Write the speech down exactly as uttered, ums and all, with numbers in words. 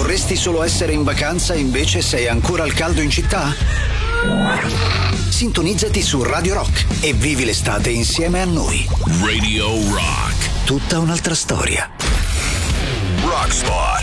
Vorresti solo essere in vacanza e invece sei ancora al caldo in città? Sintonizzati su Radio Rock e vivi l'estate insieme a noi. Radio Rock. Tutta un'altra storia. Rock Spot.